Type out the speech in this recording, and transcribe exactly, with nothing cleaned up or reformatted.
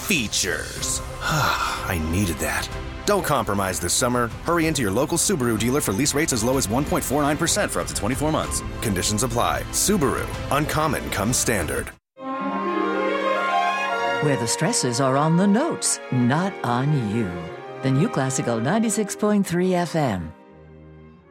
features. I needed that. Don't compromise this summer. Hurry into your local Subaru dealer for lease rates as low as one point four nine percent for up to twenty-four months. Conditions apply. Subaru. Uncommon comes standard. Where the stresses are on the notes, not on you. The new Classical ninety-six point three F M.